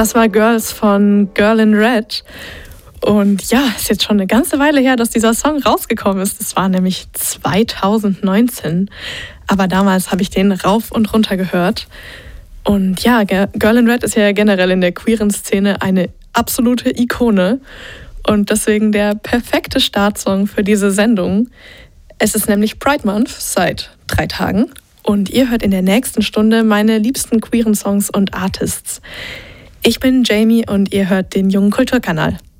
Das war Girls von Girl in Red. Und ja, ist jetzt schon eine ganze Weile her, dass dieser Song rausgekommen ist. Das war nämlich 2019. Aber damals habe ich den rauf und runter gehört. Und ja, Girl in Red ist ja generell in der queeren Szene eine absolute Ikone. Und deswegen der perfekte Startsong für diese Sendung. Es ist nämlich Pride Month seit 3 Tagen. Und ihr hört in der nächsten Stunde meine liebsten queeren Songs und Artists. Ich bin Jamie und ihr hört den Jungen Kulturkanal.